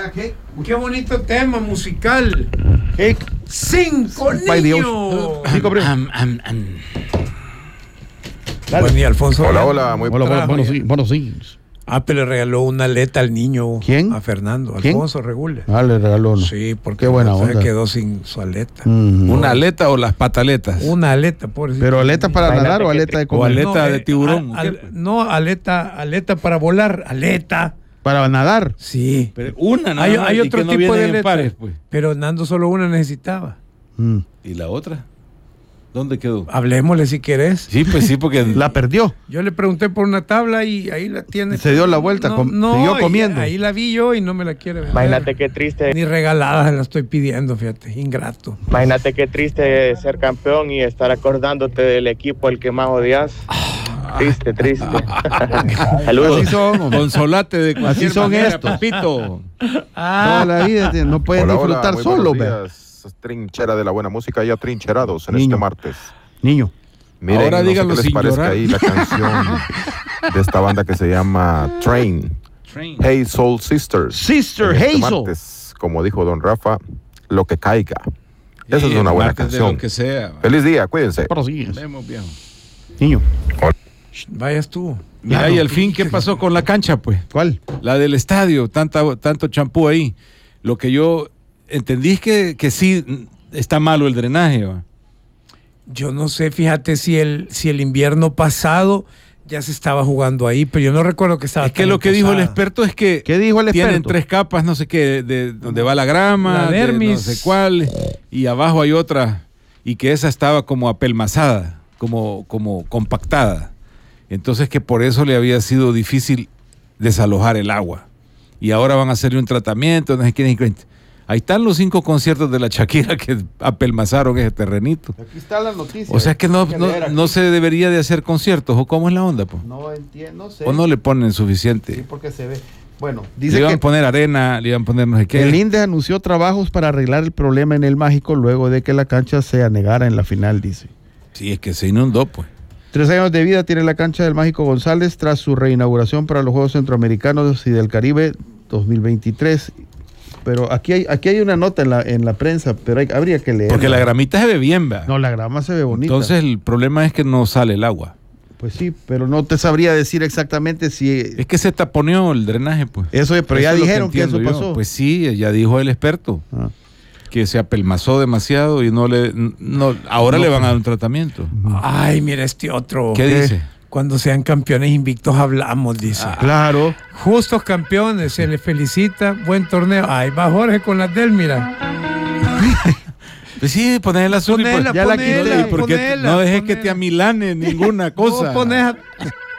Qué bonito tema musical. 5 niños. Buen día, Alfonso. Hola, muy buenos días. Apple le regaló una aleta al niño. ¿Quién? A Fernando. ¿Quién? Alfonso Regules. Le regaló uno. Sí, porque qué buena onda. quedó sin su aleta. ¿Una aleta o las pataletas? Una aleta, pobrecito. ¿Pero aleta para nadar o aleta de comer? O aleta de tiburón. Aleta para volar. Aleta. ¿Para nadar? Sí. Pero una, ¿no? Hay otro no tipo de en aleta. pares, pues. Pero Nando solo una necesitaba. ¿Y la otra? ¿Dónde quedó? Hablemosle si querés. Sí, pues sí, porque la perdió. Yo le pregunté por una tabla y ahí la tiene. Se dio la vuelta, siguió comiendo. Ahí la vi yo y no me la quiere vender. Imagínate qué triste. Ni regalada se la estoy pidiendo, fíjate, ingrato. Imagínate qué triste ser campeón y estar acordándote del equipo al que más odias. Triste. Saludos. Así son. Consolate de cualquier Así son manera, estos. papito. Toda la vida no pueden disfrutar solo, trinchera de la buena música, ya trincherados en Niño. este martes. Niño. Miren, ahora díganlo qué les sin parezca llorar. ahí la canción de esta banda que se llama Train. Hey Soul Sisters. Sister En este Hazel. martes, como dijo don Rafa, lo que caiga. Esa es una buena Martes de canción. lo que sea. Feliz día, cuídense. Vemos, viejo. Niño. Vayas tú. Mira, y al fin, ¿qué pasó con la cancha, pues? ¿Cuál? La del estadio, tanto champú ahí. Lo que yo entendí es que sí está malo el drenaje, ¿va? Yo no sé, fíjate si el invierno pasado ya se estaba jugando ahí, pero yo no recuerdo que estaba. Es que lo que dijo el experto es que ¿qué dijo el experto? tienen 3 capas, no sé qué, de donde va la grama, La dermis. de no sé cuál, y abajo hay otra, y que esa estaba como apelmazada, como compactada. Entonces que por eso le había sido difícil desalojar el agua. Y ahora van a hacerle un tratamiento, no sé qué. Ahí están los 5 conciertos de la Shakira que apelmazaron ese terrenito. Aquí está la noticia. O sea que no se debería de hacer conciertos, ¿o cómo es la onda? Pues? No entiendo, no sé. ¿O no le ponen suficiente? Sí, porque se ve. Bueno, Le dice iban que a poner arena, le iban a poner no sé qué. el INDE anunció trabajos para arreglar el problema en el Mágico luego de que la cancha se anegara en la final, dice. Sí, es que se inundó, pues. 3 años de vida tiene la cancha del Mágico González tras su reinauguración para los Juegos Centroamericanos y del Caribe 2023. Pero aquí hay una nota en la prensa, pero habría que leer. Porque la gramita se ve bien, ¿va? No, la grama se ve bonita. Entonces el problema es que no sale el agua. Pues sí, pero no te sabría decir exactamente si... Es que se taponeó el drenaje, pues. Eso es, pero Eso ya es lo dijeron que eso entiendo yo. pasó. Pues sí, ya dijo el experto. Que se apelmazó demasiado y ahora le van a dar un tratamiento. Ay, mira este otro. ¿Qué dice? Cuando sean campeones invictos hablamos, dice. Claro. Justos campeones, se les felicita, buen torneo. Ahí va Jorge con las del, mira. Pues sí, poner el azul. Ponela, ya ponela, la quité. Porque ponela, no dejes que ponela. te amilane ninguna cosa. Vos ponés